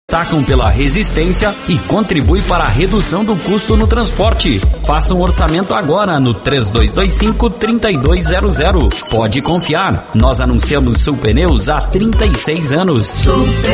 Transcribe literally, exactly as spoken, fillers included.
destacam pela resistência e contribui para a redução do custo no transporte. Faça um orçamento agora no três dois dois cinco, três dois zero zero. Pode confiar, nós anunciamos Sul Pneus há trinta e seis anos.